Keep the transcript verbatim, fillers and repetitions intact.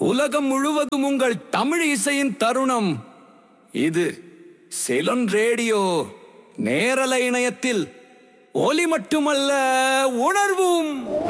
உலகம் முழுவதும் உங்கள் தமிழ் இசையின் தருணம் இது. சிலோன் ரேடியோ நேரலை இணையத்தில் ஒலி மட்டுமல்ல, உணர்வும்.